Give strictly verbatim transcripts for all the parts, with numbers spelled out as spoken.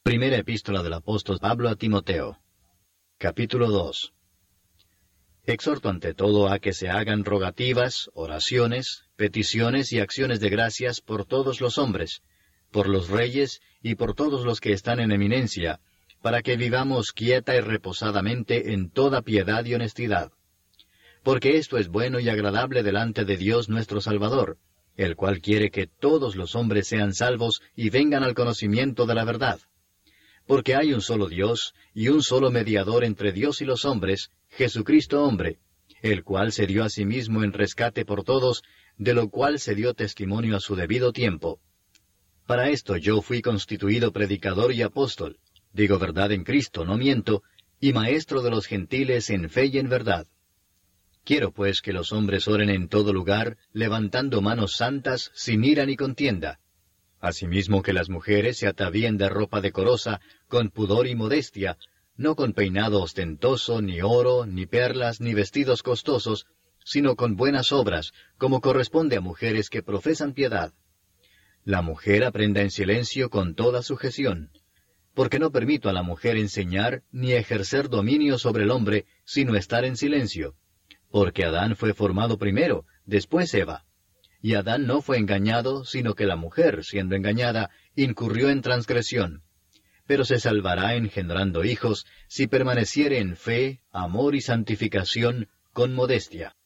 Primera epístola del apóstol Pablo a Timoteo. Capítulo dos. Exhorto ante todo a que se hagan rogativas, oraciones, peticiones y acciones de gracias por todos los hombres, por los reyes y por todos los que están en eminencia, para que vivamos quieta y reposadamente en toda piedad y honestidad. Porque esto es bueno y agradable delante de Dios nuestro Salvador, el cual quiere que todos los hombres sean salvos y vengan al conocimiento de la verdad. Porque hay un solo Dios y un solo mediador entre Dios y los hombres, Jesucristo hombre, el cual se dio a sí mismo en rescate por todos, de lo cual se dio testimonio a su debido tiempo. Para esto yo fui constituido predicador y apóstol, digo verdad en Cristo, no miento, y maestro de los gentiles en fe y en verdad. Quiero pues que los hombres oren en todo lugar, levantando manos santas, sin ira ni contienda. Asimismo que las mujeres se atavíen de ropa decorosa, con pudor y modestia, no con peinado ostentoso, ni oro, ni perlas, ni vestidos costosos, sino con buenas obras, como corresponde a mujeres que profesan piedad. La mujer aprenda en silencio con toda sujeción, porque no permito a la mujer enseñar ni ejercer dominio sobre el hombre, sino estar en silencio. Porque Adán fue formado primero, después Eva. Y Adán no fue engañado, sino que la mujer, siendo engañada, incurrió en transgresión. Pero se salvará engendrando hijos, si permaneciere en fe, amor y santificación, con modestia.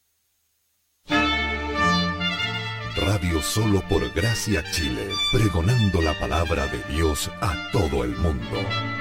Radio Solo por Gracia Chile, pregonando la palabra de Dios a todo el mundo.